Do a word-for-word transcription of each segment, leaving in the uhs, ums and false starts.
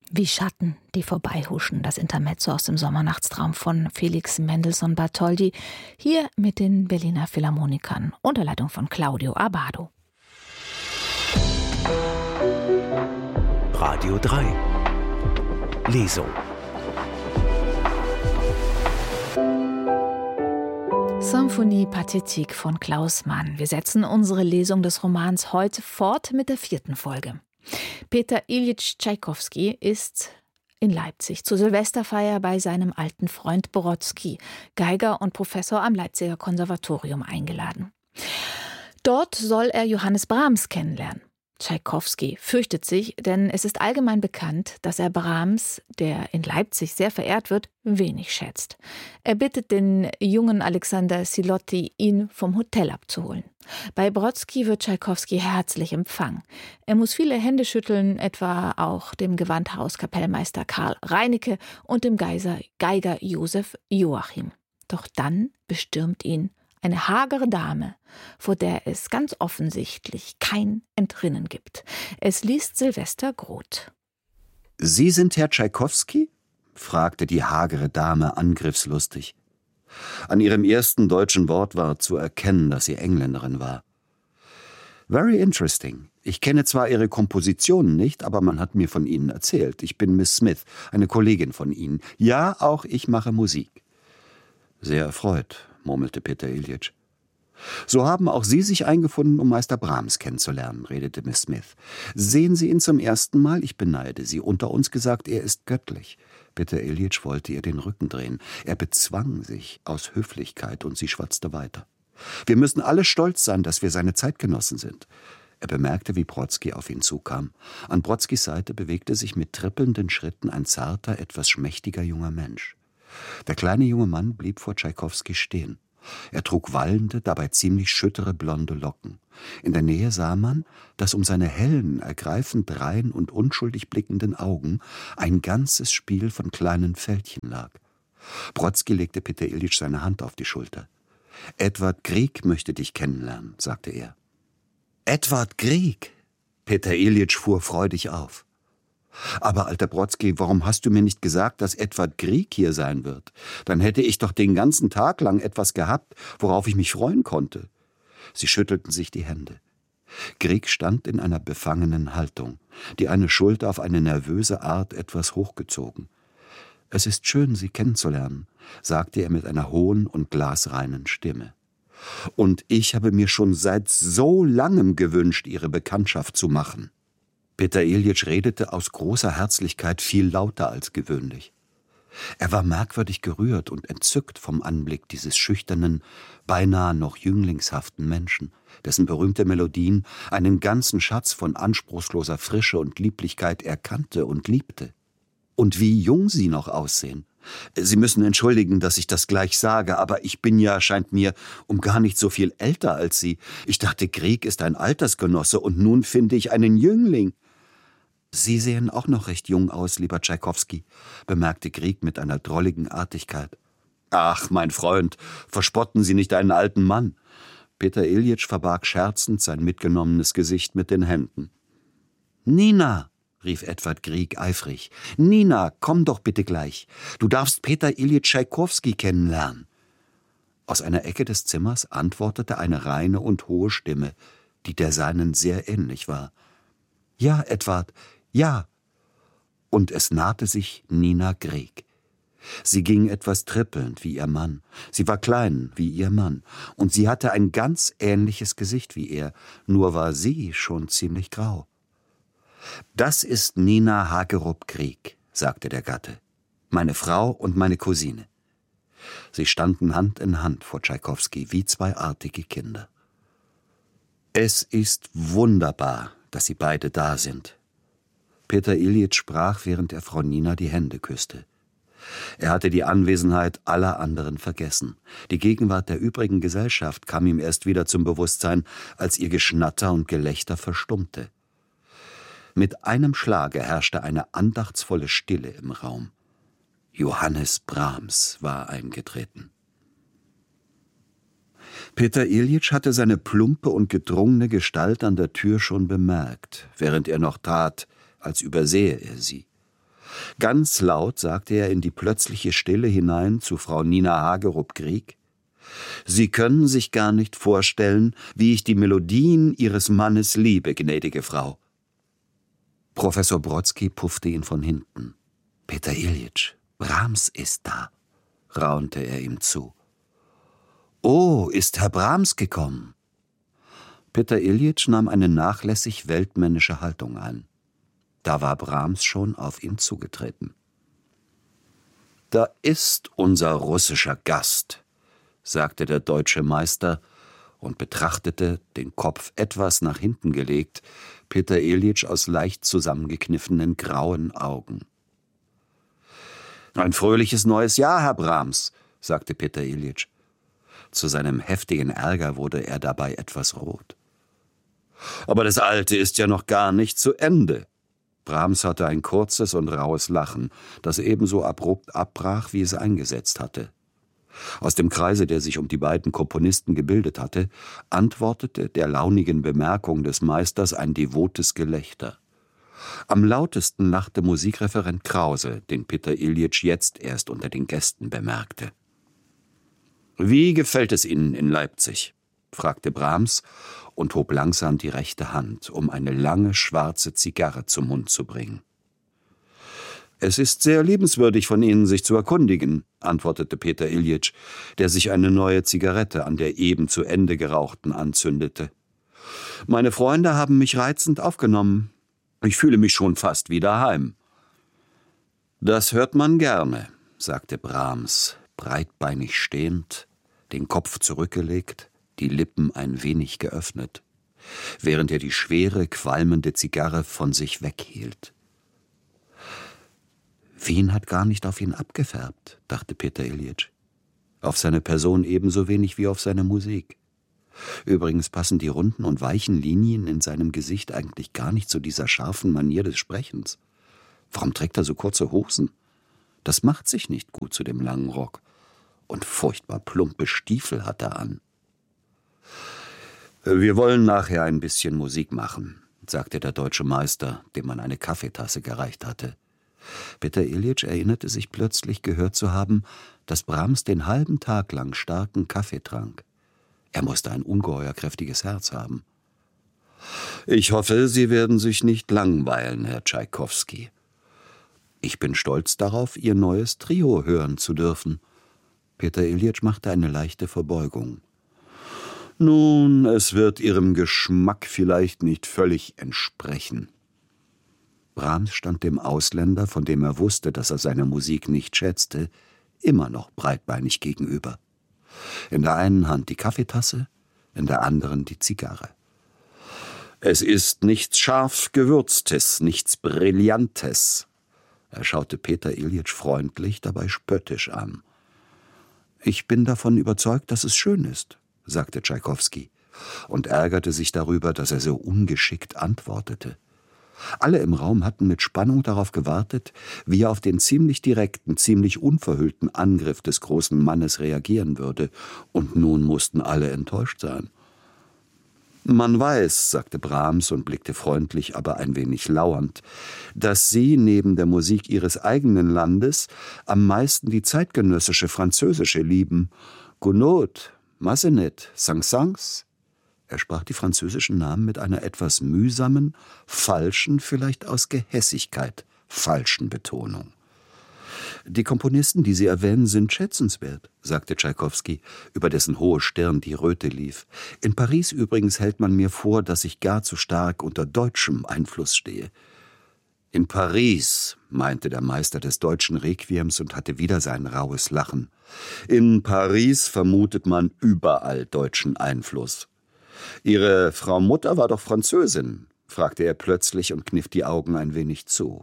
Wie Schatten, die vorbeihuschen, das Intermezzo aus dem Sommernachtstraum von Felix Mendelssohn Bartholdy, hier mit den Berliner Philharmonikern unter Leitung von Claudio Abbado. Radio drei Lesung. Symphonie Pathétique von Klaus Mann. Wir setzen unsere Lesung des Romans heute fort mit der vierten Folge. Peter Iljitsch Tschaikowski ist in Leipzig zur Silvesterfeier bei seinem alten Freund Brodsky, Geiger und Professor am Leipziger Konservatorium, eingeladen. Dort soll er Johannes Brahms kennenlernen. Tschaikowski fürchtet sich, denn es ist allgemein bekannt, dass er Brahms, der in Leipzig sehr verehrt wird, wenig schätzt. Er bittet den jungen Alexander Silotti, ihn vom Hotel abzuholen. Bei Brodsky wird Tschaikowski herzlich empfangen. Er muss viele Hände schütteln, etwa auch dem Gewandhauskapellmeister Karl Reinecke und dem Geiser, Geiger Josef Joachim. Doch dann bestürmt ihn eine hagere Dame, vor der es ganz offensichtlich kein Entrinnen gibt. Es liest Silvester Groth. »Sie sind Herr Tschaikowski?« fragte die hagere Dame angriffslustig. An ihrem ersten deutschen Wort war zu erkennen, dass sie Engländerin war. »Very interesting. Ich kenne zwar Ihre Kompositionen nicht, aber man hat mir von Ihnen erzählt. Ich bin Miss Smith, eine Kollegin von Ihnen. Ja, auch ich mache Musik.« »Sehr erfreut«, murmelte Peter Iljitsch. »So haben auch Sie sich eingefunden, um Meister Brahms kennenzulernen«, redete Miss Smith. »Sehen Sie ihn zum ersten Mal? Ich beneide Sie. Unter uns gesagt, er ist göttlich.« Peter Iljitsch wollte ihr den Rücken drehen. Er bezwang sich aus Höflichkeit und sie schwatzte weiter. »Wir müssen alle stolz sein, dass wir seine Zeitgenossen sind.« Er bemerkte, wie Brodsky auf ihn zukam. An Brodskys Seite bewegte sich mit trippelnden Schritten ein zarter, etwas schmächtiger junger Mensch. Der kleine junge Mann blieb vor Tschaikowski stehen. Er trug wallende, dabei ziemlich schüttere blonde Locken. In der Nähe sah man, dass um seine hellen, ergreifend rein und unschuldig blickenden Augen ein ganzes Spiel von kleinen Fältchen lag. Brodsky legte Peter Iljitsch seine Hand auf die Schulter. »Edward Grieg möchte dich kennenlernen«, sagte er. »Edward Grieg?« Peter Iljitsch fuhr freudig auf. »Aber, alter Brodsky, warum hast du mir nicht gesagt, dass Edward Grieg hier sein wird? Dann hätte ich doch den ganzen Tag lang etwas gehabt, worauf ich mich freuen konnte.« Sie schüttelten sich die Hände. Grieg stand in einer befangenen Haltung, die eine Schulter auf eine nervöse Art etwas hochgezogen. »Es ist schön, Sie kennenzulernen«, sagte er mit einer hohen und glasreinen Stimme. »Und ich habe mir schon seit so langem gewünscht, Ihre Bekanntschaft zu machen.« Peter Iljitsch redete aus großer Herzlichkeit viel lauter als gewöhnlich. Er war merkwürdig gerührt und entzückt vom Anblick dieses schüchternen, beinahe noch jünglingshaften Menschen, dessen berühmte Melodien einen ganzen Schatz von anspruchsloser Frische und Lieblichkeit er kannte und liebte. Und wie jung sie noch aussehen. Sie müssen entschuldigen, dass ich das gleich sage, aber ich bin ja, scheint mir, um gar nicht so viel älter als Sie. Ich dachte, Grieg ist ein Altersgenosse und nun finde ich einen Jüngling.« »Sie sehen auch noch recht jung aus, lieber Tschaikowski«, bemerkte Grieg mit einer drolligen Artigkeit. »Ach, mein Freund, verspotten Sie nicht einen alten Mann.« Peter Iljitsch verbarg scherzend sein mitgenommenes Gesicht mit den Händen. »Nina«, rief Edward Grieg eifrig, »Nina, komm doch bitte gleich. Du darfst Peter Iljitsch Tschaikowski kennenlernen.« Aus einer Ecke des Zimmers antwortete eine reine und hohe Stimme, die der seinen sehr ähnlich war. »Ja, Edward, ja.« Und es nahte sich Nina Grieg. Sie ging etwas trippelnd wie ihr Mann. Sie war klein wie ihr Mann. Und sie hatte ein ganz ähnliches Gesicht wie er, nur war sie schon ziemlich grau. »Das ist Nina Hagerup Grieg«, sagte der Gatte. »Meine Frau und meine Cousine.« Sie standen Hand in Hand vor Tschaikowski wie zwei artige Kinder. »Es ist wunderbar, dass Sie beide da sind.« Peter Iljitsch sprach, während er Frau Nina die Hände küsste. Er hatte die Anwesenheit aller anderen vergessen. Die Gegenwart der übrigen Gesellschaft kam ihm erst wieder zum Bewusstsein, als ihr Geschnatter und Gelächter verstummte. Mit einem Schlage herrschte eine andachtsvolle Stille im Raum. Johannes Brahms war eingetreten. Peter Iljitsch hatte seine plumpe und gedrungene Gestalt an der Tür schon bemerkt, während er noch tat, als übersähe er sie. Ganz laut sagte er in die plötzliche Stille hinein zu Frau Nina Hagerup-Krieg: »Sie können sich gar nicht vorstellen, wie ich die Melodien Ihres Mannes liebe, gnädige Frau.« Professor Brodsky puffte ihn von hinten. »Peter Iljitsch, Brahms ist da«, raunte er ihm zu. »Oh, ist Herr Brahms gekommen?« Peter Iljitsch nahm eine nachlässig weltmännische Haltung ein. Da war Brahms schon auf ihn zugetreten. »Da ist unser russischer Gast«, sagte der deutsche Meister und betrachtete, den Kopf etwas nach hinten gelegt, Peter Iljitsch aus leicht zusammengekniffenen grauen Augen. »Ein fröhliches neues Jahr, Herr Brahms«, sagte Peter Iljitsch. Zu seinem heftigen Ärger wurde er dabei etwas rot. »Aber das Alte ist ja noch gar nicht zu Ende.« Brahms hatte ein kurzes und raues Lachen, das ebenso abrupt abbrach, wie es eingesetzt hatte. Aus dem Kreise, der sich um die beiden Komponisten gebildet hatte, antwortete der launigen Bemerkung des Meisters ein devotes Gelächter. Am lautesten lachte Musikreferent Krause, den Peter Iljitsch jetzt erst unter den Gästen bemerkte. »Wie gefällt es Ihnen in Leipzig?« fragte Brahms und hob langsam die rechte Hand, um eine lange schwarze Zigarre zum Mund zu bringen. »Es ist sehr liebenswürdig von Ihnen, sich zu erkundigen«, antwortete Peter Iljitsch, der sich eine neue Zigarette an der eben zu Ende gerauchten anzündete. »Meine Freunde haben mich reizend aufgenommen. Ich fühle mich schon fast wie daheim.« »Das hört man gerne«, sagte Brahms, breitbeinig stehend, den Kopf zurückgelegt, die Lippen ein wenig geöffnet, während er die schwere, qualmende Zigarre von sich weghielt. Wien hat gar nicht auf ihn abgefärbt, dachte Peter Iljitsch. Auf seine Person ebenso wenig wie auf seine Musik. Übrigens passen die runden und weichen Linien in seinem Gesicht eigentlich gar nicht zu dieser scharfen Manier des Sprechens. Warum trägt er so kurze Hosen? Das macht sich nicht gut zu dem langen Rock. Und furchtbar plumpe Stiefel hat er an. »Wir wollen nachher ein bisschen Musik machen«, sagte der deutsche Meister, dem man eine Kaffeetasse gereicht hatte. Peter Iljitsch erinnerte sich plötzlich gehört zu haben, dass Brahms den halben Tag lang starken Kaffee trank. Er musste ein ungeheuer kräftiges Herz haben. »Ich hoffe, Sie werden sich nicht langweilen, Herr Tschaikowski. Ich bin stolz darauf, Ihr neues Trio hören zu dürfen.« Peter Iljitsch machte eine leichte Verbeugung. »Nun, es wird Ihrem Geschmack vielleicht nicht völlig entsprechen.« Brahms stand dem Ausländer, von dem er wusste, dass er seine Musik nicht schätzte, immer noch breitbeinig gegenüber. In der einen Hand die Kaffeetasse, in der anderen die Zigarre. »Es ist nichts scharf Gewürztes, nichts Brillantes.« Er schaute Peter Iljitsch freundlich, dabei spöttisch an. »Ich bin davon überzeugt, dass es schön ist«, sagte Tschaikowski und ärgerte sich darüber, dass er so ungeschickt antwortete. Alle im Raum hatten mit Spannung darauf gewartet, wie er auf den ziemlich direkten, ziemlich unverhüllten Angriff des großen Mannes reagieren würde, und nun mussten alle enttäuscht sein. »Man weiß«, sagte Brahms und blickte freundlich, aber ein wenig lauernd, »dass Sie neben der Musik Ihres eigenen Landes am meisten die zeitgenössische französische lieben. Gounod, Massenet, Saint-Saëns.« Er sprach die französischen Namen mit einer etwas mühsamen, falschen, vielleicht aus Gehässigkeit, falschen Betonung. »Die Komponisten, die Sie erwähnen, sind schätzenswert«, sagte Tschaikowski, über dessen hohe Stirn die Röte lief. »In Paris übrigens hält man mir vor, dass ich gar zu stark unter deutschem Einfluss stehe.« »In Paris«, meinte der Meister des deutschen Requiems und hatte wieder sein raues Lachen. »In Paris vermutet man überall deutschen Einfluss. Ihre Frau Mutter war doch Französin?« fragte er plötzlich und kniff die Augen ein wenig zu.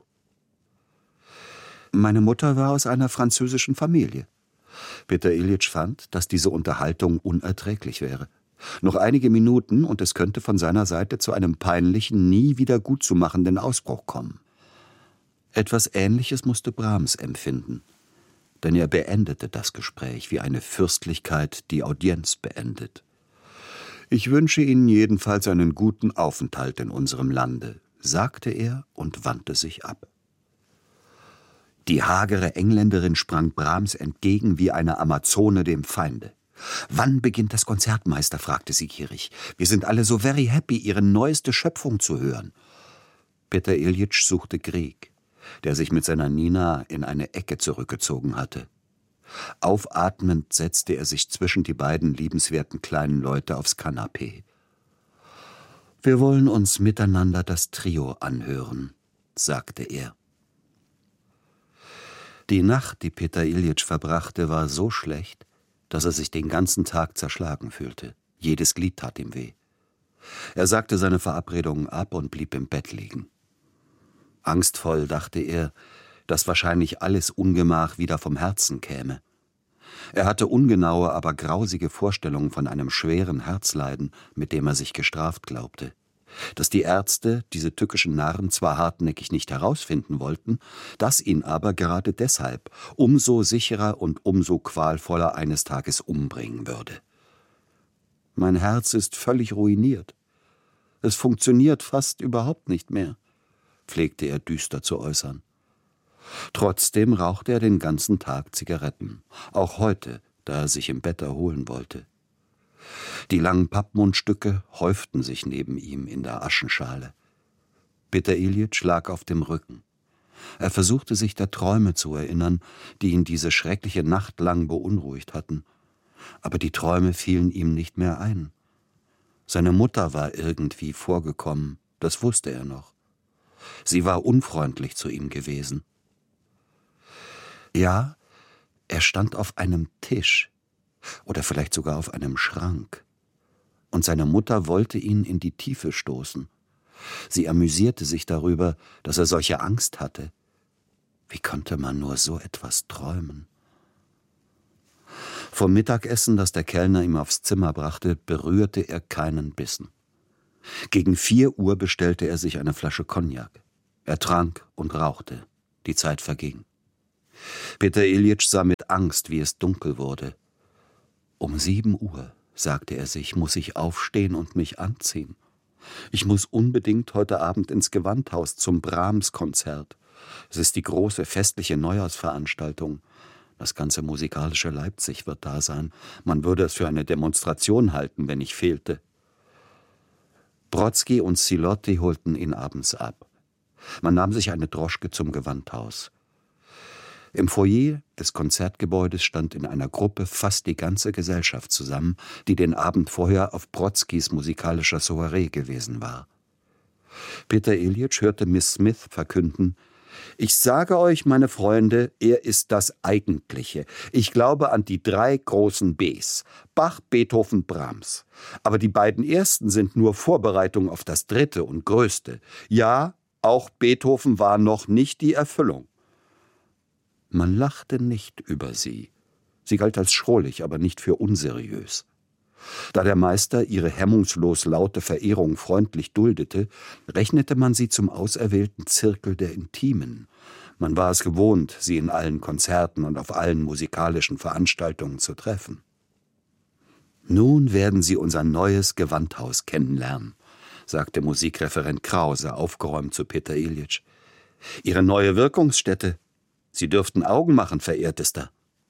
»Meine Mutter war aus einer französischen Familie.« Peter Iljitsch fand, dass diese Unterhaltung unerträglich wäre. Noch einige Minuten, und es könnte von seiner Seite zu einem peinlichen, nie wieder gutzumachenden Ausbruch kommen. Etwas Ähnliches musste Brahms empfinden, denn er beendete das Gespräch, wie eine Fürstlichkeit die Audienz beendet. »Ich wünsche Ihnen jedenfalls einen guten Aufenthalt in unserem Lande«, sagte er und wandte sich ab. Die hagere Engländerin sprang Brahms entgegen wie eine Amazone dem Feinde. »Wann beginnt das Konzert, Meister?« fragte sie gierig. »Wir sind alle so very happy, Ihre neueste Schöpfung zu hören.« Peter Iljitsch suchte Grieg, der sich mit seiner Nina in eine Ecke zurückgezogen hatte. Aufatmend setzte er sich zwischen die beiden liebenswerten kleinen Leute aufs Kanapee. »Wir wollen uns miteinander das Trio anhören«, sagte er. Die Nacht, die Peter Iljitsch verbrachte, war so schlecht, dass er sich den ganzen Tag zerschlagen fühlte. Jedes Glied tat ihm weh. Er sagte seine Verabredungen ab und blieb im Bett liegen. Angstvoll dachte er, dass wahrscheinlich alles Ungemach wieder vom Herzen käme. Er hatte ungenaue, aber grausige Vorstellungen von einem schweren Herzleiden, mit dem er sich gestraft glaubte. Dass die Ärzte diese tückischen Narren zwar hartnäckig nicht herausfinden wollten, dass ihn aber gerade deshalb umso sicherer und umso qualvoller eines Tages umbringen würde. »Mein Herz ist völlig ruiniert. Es funktioniert fast überhaupt nicht mehr«, pflegte er düster zu äußern. Trotzdem rauchte er den ganzen Tag Zigaretten, auch heute, da er sich im Bett erholen wollte. Die langen Pappmundstücke häuften sich neben ihm in der Aschenschale. Peter Iljitsch lag auf dem Rücken. Er versuchte sich der Träume zu erinnern, die ihn diese schreckliche Nacht lang beunruhigt hatten. Aber die Träume fielen ihm nicht mehr ein. Seine Mutter war irgendwie vorgekommen, das wusste er noch. Sie war unfreundlich zu ihm gewesen. Ja, er stand auf einem Tisch oder vielleicht sogar auf einem Schrank. Und seine Mutter wollte ihn in die Tiefe stoßen. Sie amüsierte sich darüber, dass er solche Angst hatte. Wie konnte man nur so etwas träumen? Vom Mittagessen, das der Kellner ihm aufs Zimmer brachte, berührte er keinen Bissen. Gegen vier Uhr bestellte er sich eine Flasche Cognac. Er trank und rauchte. Die Zeit verging. Peter Iljitsch sah mit Angst, wie es dunkel wurde. Um sieben Uhr, sagte er sich, muss ich aufstehen und mich anziehen. Ich muss unbedingt heute Abend ins Gewandhaus zum Brahms-Konzert. Es ist die große festliche Neujahrsveranstaltung. Das ganze musikalische Leipzig wird da sein. Man würde es für eine Demonstration halten, wenn ich fehlte. Brodsky und Silotti holten ihn abends ab. Man nahm sich eine Droschke zum Gewandhaus. Im Foyer des Konzertgebäudes stand in einer Gruppe fast die ganze Gesellschaft zusammen, die den Abend vorher auf Brodskys musikalischer Soiree gewesen war. Peter Iljitsch hörte Miss Smith verkünden: »Ich sage euch, meine Freunde, er ist das Eigentliche. Ich glaube an die drei großen Bs, Bach, Beethoven, Brahms. Aber die beiden ersten sind nur Vorbereitung auf das dritte und größte. Ja, auch Beethoven war noch nicht die Erfüllung.« Man lachte nicht über sie. Sie galt als schrullig, aber nicht für unseriös. Da der Meister ihre hemmungslos laute Verehrung freundlich duldete, rechnete man sie zum auserwählten Zirkel der Intimen. Man war es gewohnt, sie in allen Konzerten und auf allen musikalischen Veranstaltungen zu treffen. »Nun werden Sie unser neues Gewandhaus kennenlernen«, sagte Musikreferent Krause aufgeräumt zu Peter Iljitsch. »Ihre neue Wirkungsstätte. Sie dürften Augen machen, Verehrtester.«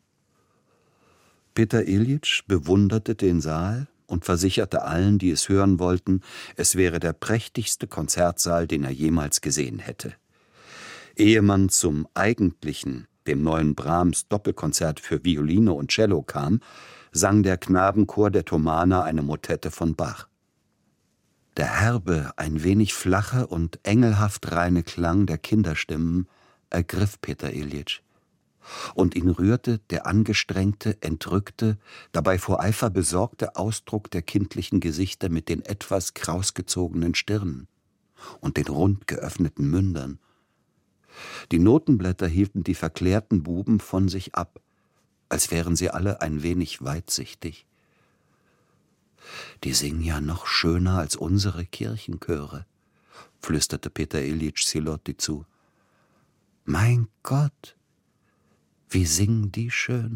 Peter Iljitsch bewunderte den Saal und versicherte allen, die es hören wollten, es wäre der prächtigste Konzertsaal, den er jemals gesehen hätte. Ehe man zum eigentlichen, dem neuen Brahms-Doppelkonzert für Violine und Cello kam, sang der Knabenchor der Thomaner eine Motette von Bach. Der herbe, ein wenig flache und engelhaft reine Klang der Kinderstimmen ergriff Peter Iljitsch. Und ihn rührte der angestrengte, entrückte, dabei vor Eifer besorgte Ausdruck der kindlichen Gesichter mit den etwas krausgezogenen Stirnen und den rund geöffneten Mündern. Die Notenblätter hielten die verklärten Buben von sich ab, als wären sie alle ein wenig weitsichtig. »Die singen ja noch schöner als unsere Kirchenchöre«, flüsterte Peter Iljitsch Silotti zu. »Mein Gott, wie singen die schön!«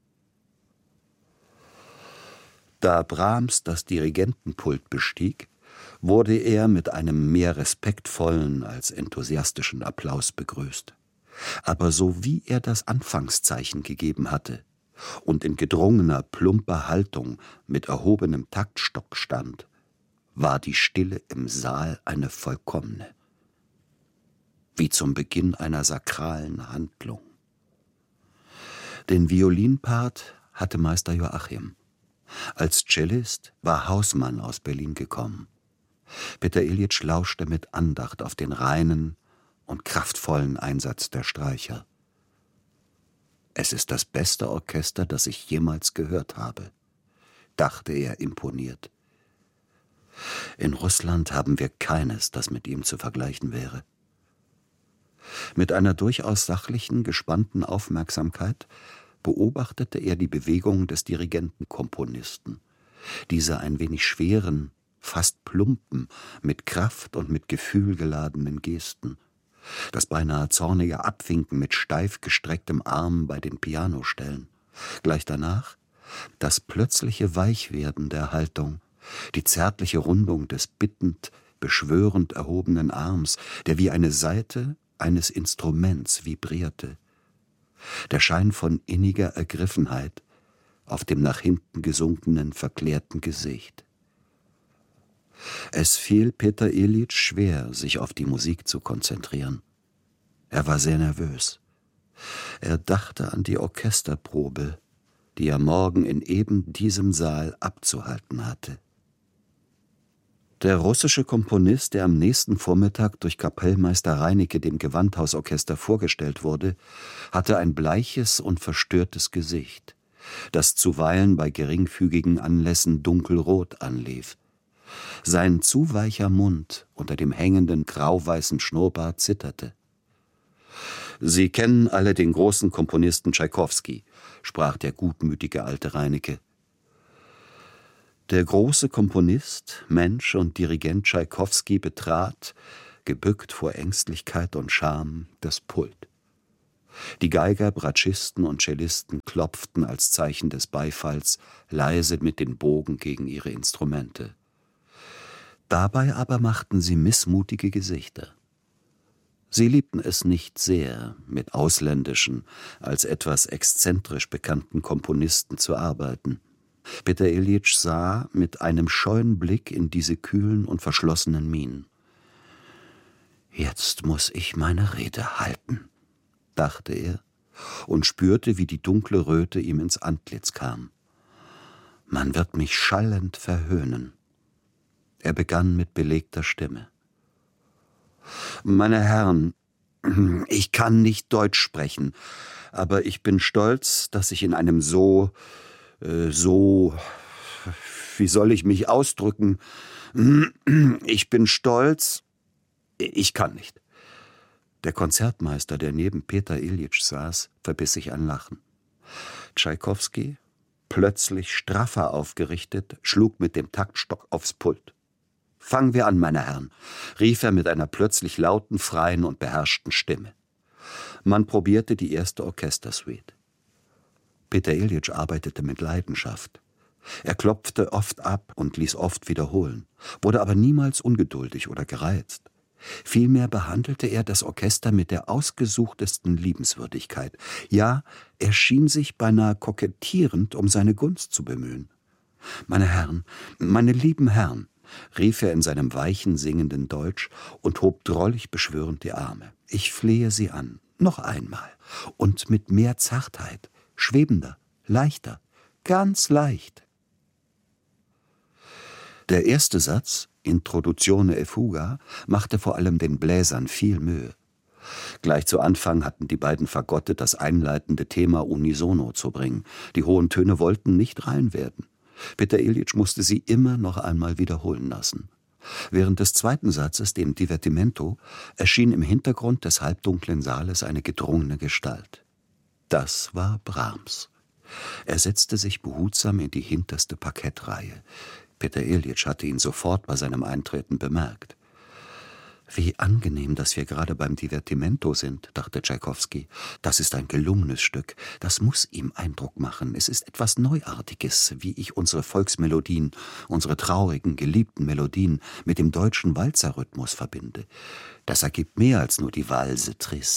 Da Brahms das Dirigentenpult bestieg, wurde er mit einem mehr respektvollen als enthusiastischen Applaus begrüßt. Aber so wie er das Anfangszeichen gegeben hatte und in gedrungener, plumper Haltung mit erhobenem Taktstock stand, war die Stille im Saal eine vollkommene, wie zum Beginn einer sakralen Handlung. Den Violinpart hatte Meister Joachim. Als Cellist war Hausmann aus Berlin gekommen. Peter Iljitsch lauschte mit Andacht auf den reinen und kraftvollen Einsatz der Streicher. »Es ist das beste Orchester, das ich jemals gehört habe«, dachte er imponiert. »In Russland haben wir keines, das mit ihm zu vergleichen wäre.« Mit einer durchaus sachlichen, gespannten Aufmerksamkeit beobachtete er die Bewegungen des Dirigentenkomponisten, diese ein wenig schweren, fast plumpen, mit Kraft und mit Gefühl geladenen Gesten, das beinahe zornige Abwinken mit steif gestrecktem Arm bei den Pianostellen, gleich danach das plötzliche Weichwerden der Haltung, die zärtliche Rundung des bittend, beschwörend erhobenen Arms, der wie eine Saite eines Instruments vibrierte, der Schein von inniger Ergriffenheit auf dem nach hinten gesunkenen, verklärten Gesicht. Es fiel Peter Iljitsch schwer, sich auf die Musik zu konzentrieren. Er war sehr nervös. Er dachte an die Orchesterprobe, die er morgen in eben diesem Saal abzuhalten hatte. Der russische Komponist, der am nächsten Vormittag durch Kapellmeister Reinicke dem Gewandhausorchester vorgestellt wurde, hatte ein bleiches und verstörtes Gesicht, das zuweilen bei geringfügigen Anlässen dunkelrot anlief. Sein zu weicher Mund unter dem hängenden grauweißen Schnurrbart zitterte. »Sie kennen alle den großen Komponisten Tschaikowski«, sprach der gutmütige alte Reinicke. Der große Komponist, Mensch und Dirigent Tschaikowski betrat, gebückt vor Ängstlichkeit und Scham, das Pult. Die Geiger, Bratschisten und Cellisten klopften als Zeichen des Beifalls leise mit den Bogen gegen ihre Instrumente. Dabei aber machten sie missmutige Gesichter. Sie liebten es nicht sehr, mit ausländischen, als etwas exzentrisch bekannten Komponisten zu arbeiten. Peter Iljitsch sah mit einem scheuen Blick in diese kühlen und verschlossenen Mienen. »Jetzt muß ich meine Rede halten«, dachte er und spürte, wie die dunkle Röte ihm ins Antlitz kam. »Man wird mich schallend verhöhnen.« Er begann mit belegter Stimme. »Meine Herren, ich kann nicht Deutsch sprechen, aber ich bin stolz, dass ich in einem so, äh, so, wie soll ich mich ausdrücken? Ich bin stolz, ich kann nicht.« Der Konzertmeister, der neben Peter Iljitsch saß, verbiss sich ein Lachen. Tschaikowski, plötzlich straffer aufgerichtet, schlug mit dem Taktstock aufs Pult. »Fangen wir an, meine Herren«, rief er mit einer plötzlich lauten, freien und beherrschten Stimme. Man probierte die erste Orchestersuite. Peter Iljitsch arbeitete mit Leidenschaft. Er klopfte oft ab und ließ oft wiederholen, wurde aber niemals ungeduldig oder gereizt. Vielmehr behandelte er das Orchester mit der ausgesuchtesten Liebenswürdigkeit. Ja, er schien sich beinahe kokettierend um seine Gunst zu bemühen. »Meine Herren, meine lieben Herren«, rief er in seinem weichen, singenden Deutsch und hob drollig beschwörend die Arme. »Ich flehe Sie an, noch einmal, und mit mehr Zartheit, schwebender, leichter, ganz leicht.« Der erste Satz, Introduzione e fuga, machte vor allem den Bläsern viel Mühe. Gleich zu Anfang hatten die beiden Fagotte das einleitende Thema unisono zu bringen. Die hohen Töne wollten nicht rein werden. Peter Iljitsch musste sie immer noch einmal wiederholen lassen. Während des zweiten Satzes, dem Divertimento, erschien im Hintergrund des halbdunklen Saales eine gedrungene Gestalt. Das war Brahms. Er setzte sich behutsam in die hinterste Parkettreihe. Peter Iljitsch hatte ihn sofort bei seinem Eintreten bemerkt. »Wie angenehm, dass wir gerade beim Divertimento sind«, dachte Tschaikowski. »Das ist ein gelungenes Stück. Das muss ihm Eindruck machen. Es ist etwas Neuartiges, wie ich unsere Volksmelodien, unsere traurigen, geliebten Melodien mit dem deutschen Walzerrhythmus verbinde. Das ergibt mehr als nur die Valse trist.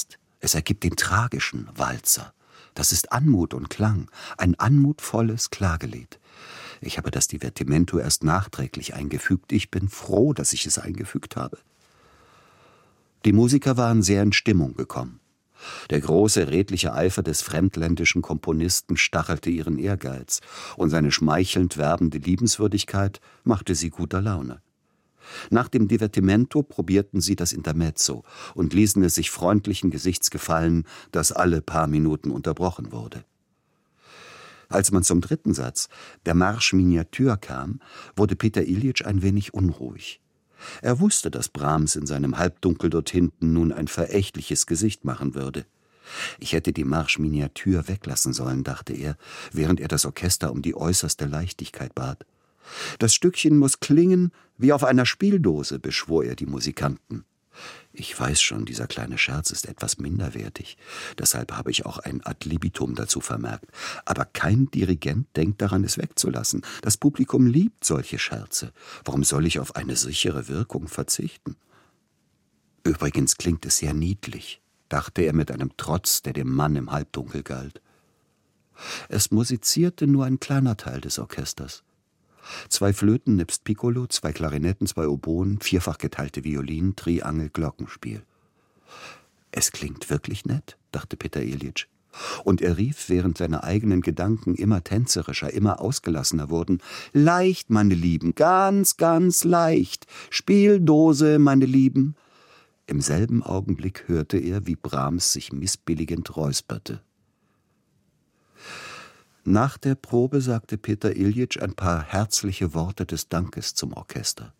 Es ergibt den tragischen Walzer. Das ist Anmut und Klang, ein anmutvolles Klagelied. Ich habe das Divertimento erst nachträglich eingefügt. Ich bin froh, dass ich es eingefügt habe. Die Musiker waren sehr in Stimmung gekommen. Der große, redliche Eifer des fremdländischen Komponisten stachelte ihren Ehrgeiz, und seine schmeichelnd werbende Liebenswürdigkeit machte sie guter Laune. Nach dem Divertimento probierten sie das Intermezzo und ließen es sich freundlichen Gesichts gefallen, das alle paar Minuten unterbrochen wurde. Als man zum dritten Satz, der Marsch Miniature, kam, wurde Peter Iljitsch ein wenig unruhig. Er wusste, dass Brahms in seinem Halbdunkel dort hinten nun ein verächtliches Gesicht machen würde. Ich hätte die Marsch Miniature weglassen sollen, dachte er, während er das Orchester um die äußerste Leichtigkeit bat. Das Stückchen muss klingen wie auf einer Spieldose, beschwor er die Musikanten. Ich weiß schon, dieser kleine Scherz ist etwas minderwertig. Deshalb habe ich auch ein Ad libitum dazu vermerkt. Aber kein Dirigent denkt daran, es wegzulassen. Das Publikum liebt solche Scherze. Warum soll ich auf eine sichere Wirkung verzichten? Übrigens klingt es sehr niedlich, dachte er mit einem Trotz, der dem Mann im Halbdunkel galt. Es musizierte nur ein kleiner Teil des Orchesters. Zwei Flöten nebst Piccolo, zwei Klarinetten, zwei Oboen, vierfach geteilte Violinen, Triangel, Glockenspiel. Es klingt wirklich nett, dachte Peter Iljitsch. Und er rief, während seine eigenen Gedanken immer tänzerischer, immer ausgelassener wurden: »Leicht, meine Lieben, ganz, ganz leicht. Spieldose, meine Lieben.« Im selben Augenblick hörte er, wie Brahms sich missbilligend räusperte. Nach der Probe sagte Peter Iljitsch ein paar herzliche Worte des Dankes zum Orchester.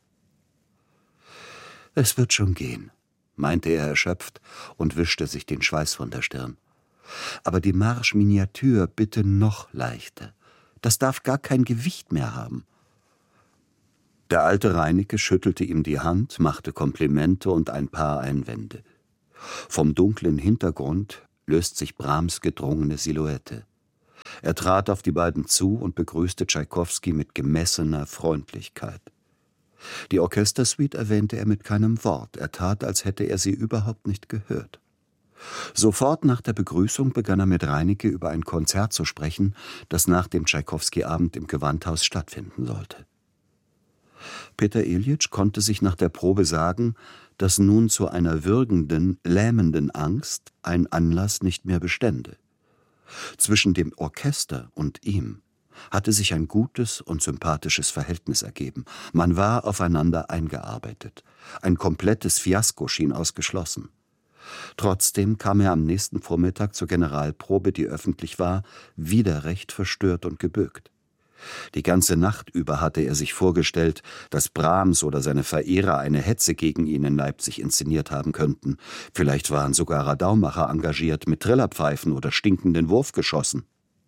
»Es wird schon gehen«, meinte er erschöpft und wischte sich den Schweiß von der Stirn. »Aber die Marsch Miniature bitte noch leichter. Das darf gar kein Gewicht mehr haben.« Der alte Reinecke schüttelte ihm die Hand, machte Komplimente und ein paar Einwände. Vom dunklen Hintergrund löst sich Brahms gedrungene Silhouette. Er trat auf die beiden zu und begrüßte Tschaikowski mit gemessener Freundlichkeit. Die Orchestersuite erwähnte er mit keinem Wort, er tat, als hätte er sie überhaupt nicht gehört. Sofort nach der Begrüßung begann er mit Reinecke über ein Konzert zu sprechen, das nach dem Tschaikowski-Abend im Gewandhaus stattfinden sollte. Peter Iljitsch konnte sich nach der Probe sagen, dass nun zu einer würgenden, lähmenden Angst ein Anlass nicht mehr bestände. Zwischen dem Orchester und ihm hatte sich ein gutes und sympathisches Verhältnis ergeben. Man war aufeinander eingearbeitet. Ein komplettes Fiasko schien ausgeschlossen. Trotzdem kam er am nächsten Vormittag zur Generalprobe, die öffentlich war, wieder recht verstört und gebückt. Die ganze Nacht über hatte er sich vorgestellt, dass Brahms oder seine Verehrer eine Hetze gegen ihn in Leipzig inszeniert haben könnten. Vielleicht waren sogar Radaumacher engagiert mit Trillerpfeifen oder stinkenden Wurfgeschossen.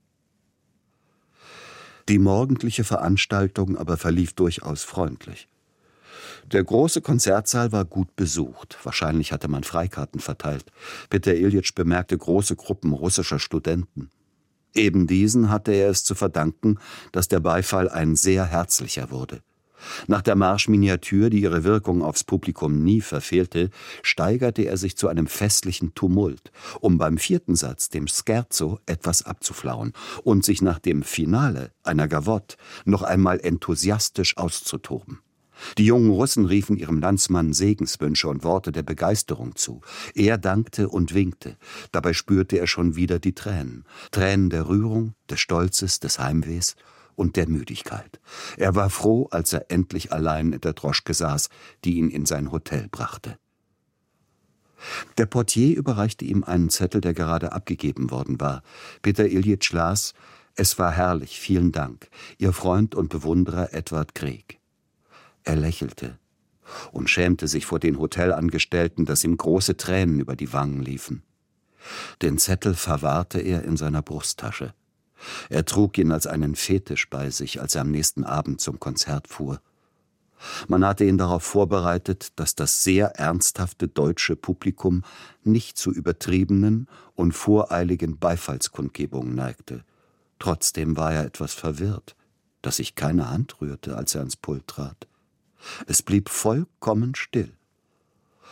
Die morgendliche Veranstaltung aber verlief durchaus freundlich. Der große Konzertsaal war gut besucht. Wahrscheinlich hatte man Freikarten verteilt. Peter Iljitsch bemerkte große Gruppen russischer Studenten. Eben diesen hatte er es zu verdanken, dass der Beifall ein sehr herzlicher wurde. Nach der Marsch Miniature, die ihre Wirkung aufs Publikum nie verfehlte, steigerte er sich zu einem festlichen Tumult, um beim vierten Satz, dem Scherzo, etwas abzuflauen und sich nach dem Finale, einer Gavotte, noch einmal enthusiastisch auszutoben. Die jungen Russen riefen ihrem Landsmann Segenswünsche und Worte der Begeisterung zu. Er dankte und winkte. Dabei spürte er schon wieder die Tränen. Tränen der Rührung, des Stolzes, des Heimwehs und der Müdigkeit. Er war froh, als er endlich allein in der Droschke saß, die ihn in sein Hotel brachte. Der Portier überreichte ihm einen Zettel, der gerade abgegeben worden war. Peter Iljitsch las: »Es war herrlich, vielen Dank. Ihr Freund und Bewunderer Edward Grieg.« Er lächelte und schämte sich vor den Hotelangestellten, dass ihm große Tränen über die Wangen liefen. Den Zettel verwahrte er in seiner Brusttasche. Er trug ihn als einen Fetisch bei sich, als er am nächsten Abend zum Konzert fuhr. Man hatte ihn darauf vorbereitet, dass das sehr ernsthafte deutsche Publikum nicht zu übertriebenen und voreiligen Beifallskundgebungen neigte. Trotzdem war er etwas verwirrt, dass sich keine Hand rührte, als er ans Pult trat. Es blieb vollkommen still.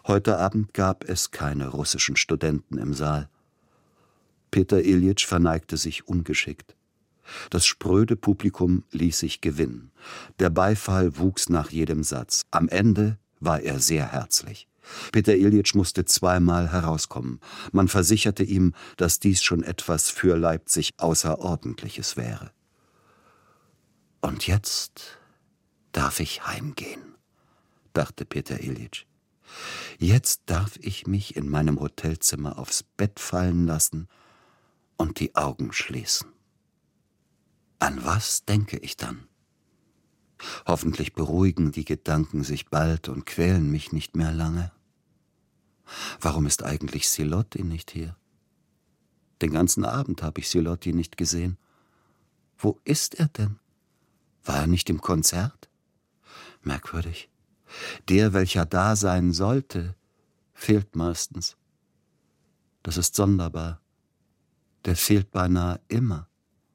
Heute Abend gab es keine russischen Studenten im Saal. Peter Iljitsch verneigte sich ungeschickt. Das spröde Publikum ließ sich gewinnen. Der Beifall wuchs nach jedem Satz. Am Ende war er sehr herzlich. Peter Iljitsch musste zweimal herauskommen. Man versicherte ihm, dass dies schon etwas für Leipzig Außerordentliches wäre. Und jetzt darf ich heimgehen, dachte Peter Iljitsch. Jetzt darf ich mich in meinem Hotelzimmer aufs Bett fallen lassen und die Augen schließen. An was denke ich dann? Hoffentlich beruhigen die Gedanken sich bald und quälen mich nicht mehr lange. Warum ist eigentlich Silotti nicht hier? Den ganzen Abend habe ich Silotti nicht gesehen. Wo ist er denn? War er nicht im Konzert? Merkwürdig. Der, welcher da sein sollte, fehlt meistens. Das ist sonderbar. Der fehlt beinahe immer.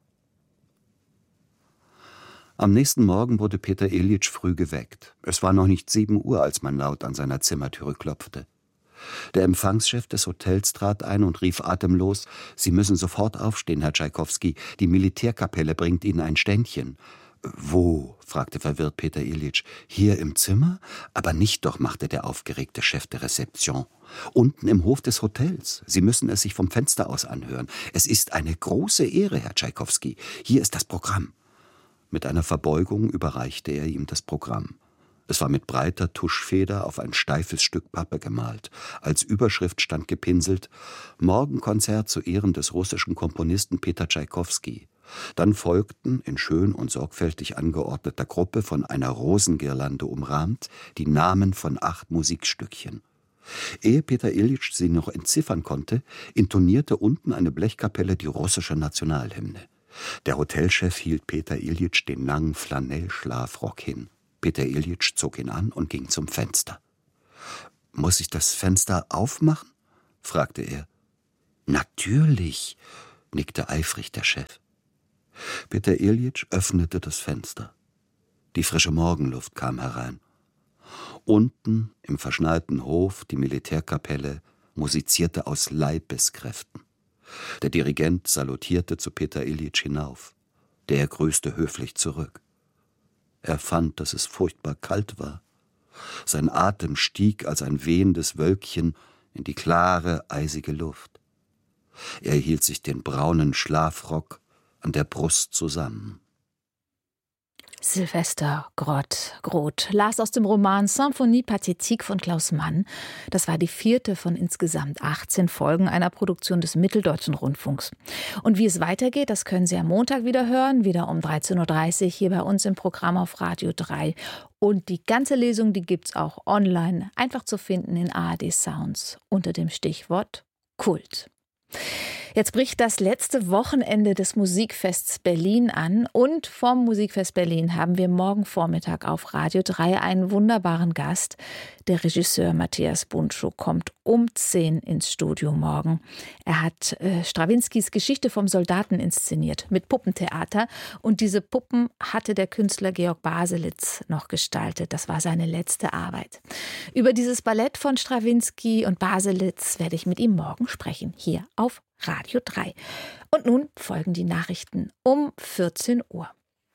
Am nächsten Morgen wurde Peter Iljitsch früh geweckt. Es war noch nicht sieben Uhr, als man laut an seiner Zimmertüre klopfte. Der Empfangschef des Hotels trat ein und rief atemlos: »Sie müssen sofort aufstehen, Herr Tschaikowski. Die Militärkapelle bringt Ihnen ein Ständchen.« »Wo?« fragte verwirrt Peter Iljitsch. »Hier im Zimmer? Aber nicht doch«, machte der aufgeregte Chef der Rezeption. »Unten im Hof des Hotels. Sie müssen es sich vom Fenster aus anhören. Es ist eine große Ehre, Herr Tschaikowski. Hier ist das Programm.« Mit einer Verbeugung überreichte er ihm das Programm. Es war mit breiter Tuschfeder auf ein steifes Stück Pappe gemalt. Als Überschrift stand gepinselt: »Morgenkonzert zu Ehren des russischen Komponisten Peter Tschaikowski.« Dann folgten, in schön und sorgfältig angeordneter Gruppe, von einer Rosengirlande umrahmt, die Namen von acht Musikstückchen. Ehe Peter Iljitsch sie noch entziffern konnte, intonierte unten eine Blechkapelle die russische Nationalhymne. Der Hotelchef hielt Peter Iljitsch den langen Flanellschlafrock hin. Peter Iljitsch zog ihn an und ging zum Fenster. »Muss ich das Fenster aufmachen?« fragte er. »Natürlich«, nickte eifrig der Chef. Peter Iljitsch öffnete das Fenster. Die frische Morgenluft kam herein. Unten im verschneiten Hof die Militärkapelle musizierte aus Leibeskräften. Der Dirigent salutierte zu Peter Iljitsch hinauf. Der grüßte höflich zurück. Er fand, dass es furchtbar kalt war. Sein Atem stieg als ein wehendes Wölkchen in die klare, eisige Luft. Er hielt sich den braunen Schlafrock an der Brust zusammen. Sylvester Groth, Groth las aus dem Roman Symphonie Pathétique von Klaus Mann. Das war die vierte von insgesamt achtzehn Folgen einer Produktion des Mitteldeutschen Rundfunks. Und wie es weitergeht, das können Sie am Montag wieder hören, wieder um dreizehn Uhr dreißig hier bei uns im Programm auf Radio drei. Und die ganze Lesung, die gibt's auch online, einfach zu finden in A R D Sounds unter dem Stichwort Kult. Jetzt bricht das letzte Wochenende des Musikfests Berlin an und vom Musikfest Berlin haben wir morgen Vormittag auf Radio drei einen wunderbaren Gast. Der Regisseur Matthias Buntschuh kommt um zehn ins Studio morgen. Er hat äh, Strawinskys Geschichte vom Soldaten inszeniert mit Puppentheater und diese Puppen hatte der Künstler Georg Baselitz noch gestaltet. Das war seine letzte Arbeit. Über dieses Ballett von Strawinsky und Baselitz werde ich mit ihm morgen sprechen, hier auf Radio drei. Und nun folgen die Nachrichten um vierzehn Uhr.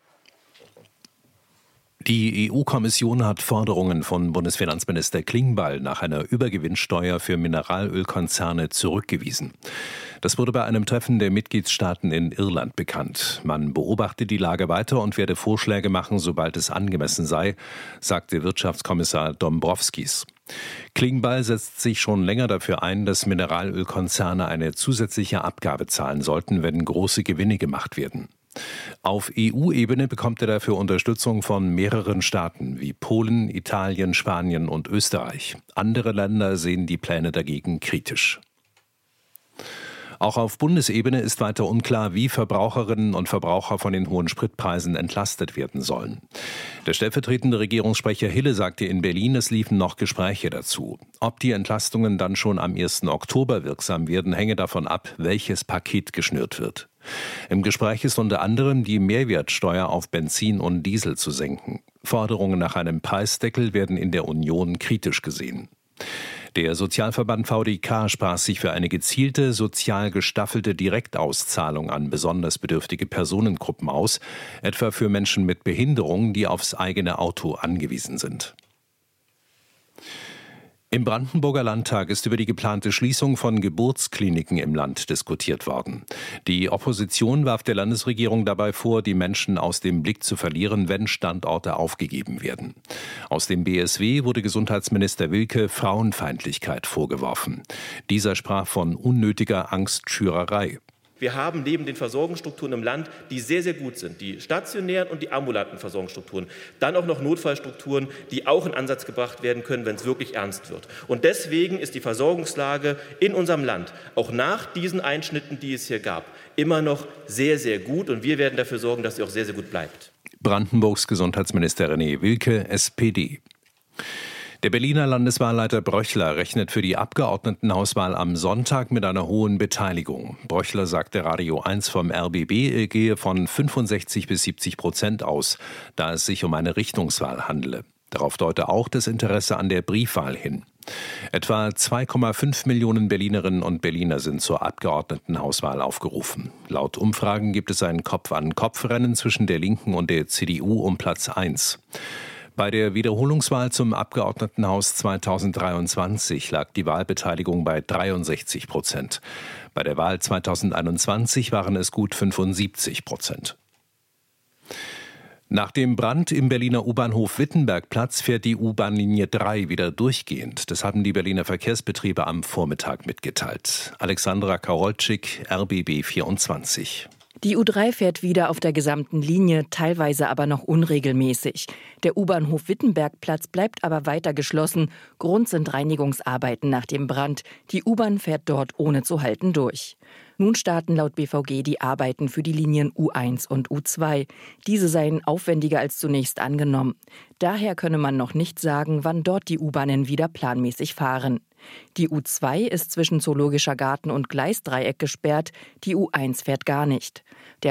Die E U-Kommission hat Forderungen von Bundesfinanzminister Klingbeil nach einer Übergewinnsteuer für Mineralölkonzerne zurückgewiesen. Das wurde bei einem Treffen der Mitgliedstaaten in Irland bekannt. Man beobachte die Lage weiter und werde Vorschläge machen, sobald es angemessen sei, sagte Wirtschaftskommissar Dombrovskis. Klingbeil setzt sich schon länger dafür ein, dass Mineralölkonzerne eine zusätzliche Abgabe zahlen sollten, wenn große Gewinne gemacht werden. Auf E U-Ebene bekommt er dafür Unterstützung von mehreren Staaten wie Polen, Italien, Spanien und Österreich. Andere Länder sehen die Pläne dagegen kritisch. Auch auf Bundesebene ist weiter unklar, wie Verbraucherinnen und Verbraucher von den hohen Spritpreisen entlastet werden sollen. Der stellvertretende Regierungssprecher Hille sagte in Berlin, es liefen noch Gespräche dazu. Ob die Entlastungen dann schon am ersten Oktober wirksam werden, hänge davon ab, welches Paket geschnürt wird. Im Gespräch ist unter anderem die Mehrwertsteuer auf Benzin und Diesel zu senken. Forderungen nach einem Preisdeckel werden in der Union kritisch gesehen. Der Sozialverband V D K sprach sich für eine gezielte, sozial gestaffelte Direktauszahlung an besonders bedürftige Personengruppen aus, etwa für Menschen mit Behinderung, die aufs eigene Auto angewiesen sind. Im Brandenburger Landtag ist über die geplante Schließung von Geburtskliniken im Land diskutiert worden. Die Opposition warf der Landesregierung dabei vor, die Menschen aus dem Blick zu verlieren, wenn Standorte aufgegeben werden. Aus dem B S W wurde Gesundheitsminister Wilke Frauenfeindlichkeit vorgeworfen. Dieser sprach von unnötiger Angstschürerei. Wir haben neben den Versorgungsstrukturen im Land, die sehr, sehr gut sind, die stationären und die ambulanten Versorgungsstrukturen, dann auch noch Notfallstrukturen, die auch in Ansatz gebracht werden können, wenn es wirklich ernst wird. Und deswegen ist die Versorgungslage in unserem Land, auch nach diesen Einschnitten, die es hier gab, immer noch sehr, sehr gut. Und wir werden dafür sorgen, dass sie auch sehr, sehr gut bleibt. Brandenburgs Gesundheitsminister René Wilke, S P D. Der Berliner Landeswahlleiter Bröchler rechnet für die Abgeordnetenhauswahl am Sonntag mit einer hohen Beteiligung. Bröchler sagte Radio eins vom R B B, er gehe von fünfundsechzig bis siebzig Prozent aus, da es sich um eine Richtungswahl handele. Darauf deute auch das Interesse an der Briefwahl hin. Etwa zwei Komma fünf Millionen Berlinerinnen und Berliner sind zur Abgeordnetenhauswahl aufgerufen. Laut Umfragen gibt es ein Kopf-an-Kopf-Rennen zwischen der Linken und der C D U um Platz eins. Bei der Wiederholungswahl zum Abgeordnetenhaus zweitausenddreiundzwanzig lag die Wahlbeteiligung bei dreiundsechzig Prozent. Bei der Wahl zweitausendeinundzwanzig waren es gut fünfundsiebzig Prozent. Nach dem Brand im Berliner U-Bahnhof Wittenbergplatz fährt die U-Bahn-Linie drei wieder durchgehend. Das haben die Berliner Verkehrsbetriebe am Vormittag mitgeteilt. Alexandra Karolczyk, R B B vierundzwanzig. Die U drei fährt wieder auf der gesamten Linie, teilweise aber noch unregelmäßig. Der U-Bahnhof Wittenbergplatz bleibt aber weiter geschlossen. Grund sind Reinigungsarbeiten nach dem Brand. Die U-Bahn fährt dort ohne zu halten durch. Nun starten laut B V G die Arbeiten für die Linien U eins und U zwei. Diese seien aufwendiger als zunächst angenommen. Daher könne man noch nicht sagen, wann dort die U-Bahnen wieder planmäßig fahren. Die U zwei ist zwischen Zoologischer Garten und Gleisdreieck gesperrt, die U eins fährt gar nicht. Der